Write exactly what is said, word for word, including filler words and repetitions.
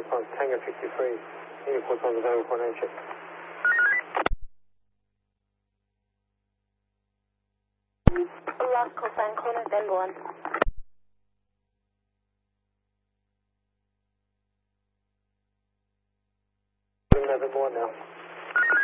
response, Tango fifty-three, Uniform on the Tango coordination. Last call sign, corner, then one. November one now.